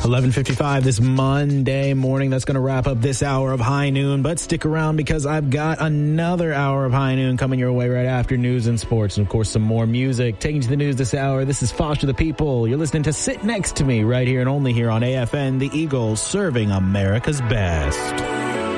11:55 this Monday morning. That's going to wrap up this hour of High Noon. But stick around because I've got another hour of High Noon coming your way right after news and sports. And, of course, some more music. Taking you to the news this hour, this is Foster the People. You're listening to Sit Next to Me right here and only here on AFN, the Eagles, serving America's best.